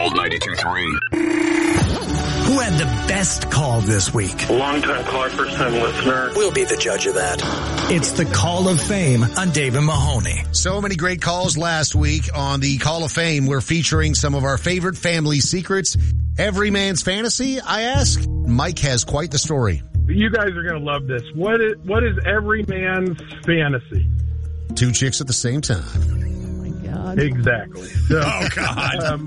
Gold 92.3. Who had the best call this week? Long-time caller, first-time listener. We'll be the judge of that. It's the Call of Fame on Dave and Mahoney. So many great calls last week on the Call of Fame. We're featuring some of our favorite family secrets. Every man's fantasy, I ask. Mike has quite the story. You guys are going to love this. What is every man's fantasy? 2 chicks at the same time. God. Exactly. So, Oh, God.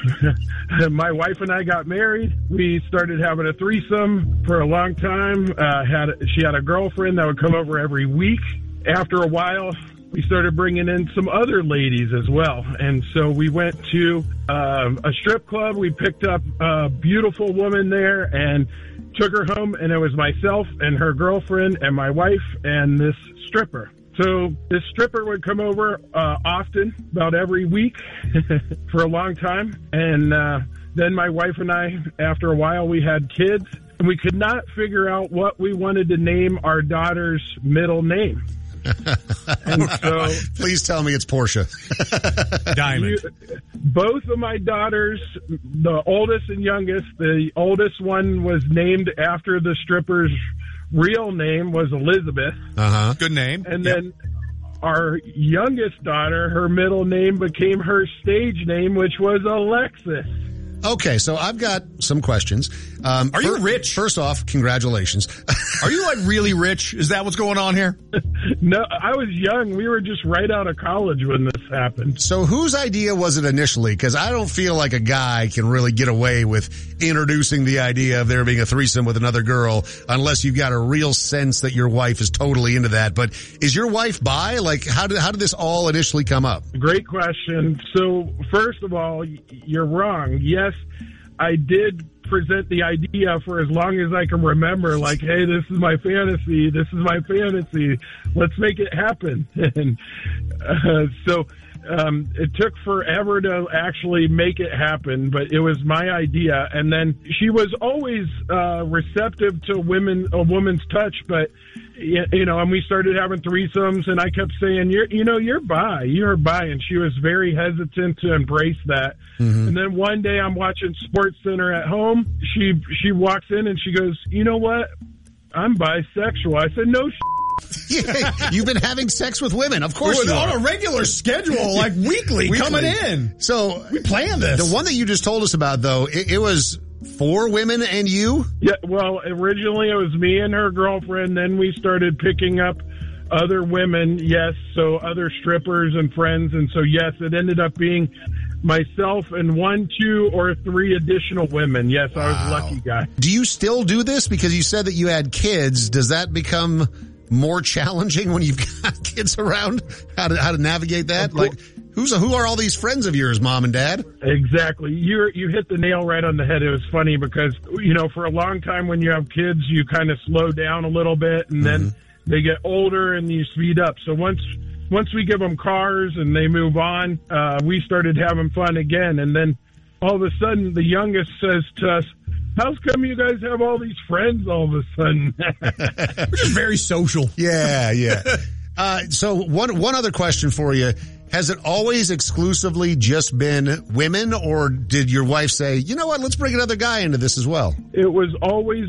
My wife and I got married. We started having a threesome for a long time. She had a girlfriend that would come over every week. After a while, we started bringing in some other ladies as well. And so we went to a strip club. We picked up a beautiful woman there and took her home. And it was myself and her girlfriend and my wife and this stripper. So this stripper would come over often, about every week for a long time. And then my wife and I, after a while, we had kids. And we could not figure out what we wanted to name our daughter's middle name. And so, please tell me it's Portia. Diamond. Both of my daughters, the oldest and youngest, the oldest one was named after the stripper's real name was Elizabeth. Uh-huh. Good name. And then our youngest daughter, her middle name became her stage name, which was Alexis. Okay, so I've got some questions. Are you rich? First off, congratulations. Are you like really rich? Is that what's going on here? No, I was young. We were just right out of college when this happened. So whose idea was it initially? Because I don't feel like a guy can really get away with introducing the idea of there being a threesome with another girl unless you've got a real sense that your wife is totally into that. But is your wife bi? Like, how did this all initially come up? Great question. So first of all, you're wrong. Yes, I did present the idea for as long as I can remember, like, hey, this is my fantasy. This is my fantasy. Let's make it happen. And so it took forever to actually make it happen, but it was my idea. And then she was always receptive to a woman's touch, but and we started having threesomes, and I kept saying, you're bi, and she was very hesitant to embrace that. Mm-hmm. And then one day I'm watching SportsCenter at home. She walks in and she goes, you know what? I'm bisexual. I said, no. Yeah, you've been having sex with women, of course. You on a regular schedule, like weekly, coming in. So we planned this. The one that you just told us about, though, it was 4 women and you? Yeah, well, originally it was me and her girlfriend. Then we started picking up other women, yes, so other strippers and friends. And so, yes, it ended up being myself and 1, 2, or 3 additional women. Yes, wow. I was a lucky guy. Do you still do this? Because you said that you had kids. Does that become more challenging when you've got kids around? How to navigate that? Like, who are all these friends of yours, mom and dad? Exactly. You hit the nail right on the head. It was funny because, for a long time when you have kids, you kind of slow down a little bit, and then they get older and you speed up. So once we give them cars and they move on, we started having fun again. And then all of a sudden, the youngest says to us, how come you guys have all these friends all of a sudden? We're just very social. Yeah. So one other question for you. Has it always exclusively just been women, or did your wife say, you know what, let's bring another guy into this as well? It was always